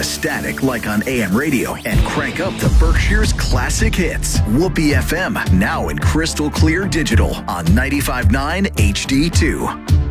static like on AM radio and crank up the Berkshire's classic hits. Whoopee FM, now in crystal clear digital on 95.9 HD2.